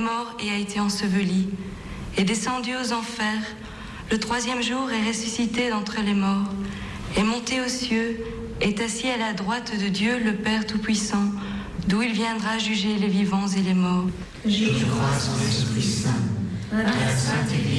mort et a été enseveli, est descendu aux enfers, le troisième jour est ressuscité d'entre les morts, est monté aux cieux, est assis à la droite de Dieu le Père Tout-Puissant, d'où il viendra juger les vivants et les morts. Je crois en l'Esprit Saint, la Sainte Église